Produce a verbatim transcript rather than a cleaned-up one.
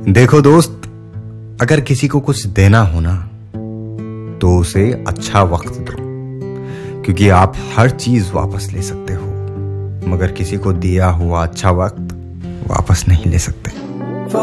देखो दोस्त, अगर किसी को कुछ देना हो ना तो उसे अच्छा वक्त दो, क्योंकि आप हर चीज वापस ले सकते हो, मगर किसी को दिया हुआ अच्छा वक्त वापस नहीं ले सकते।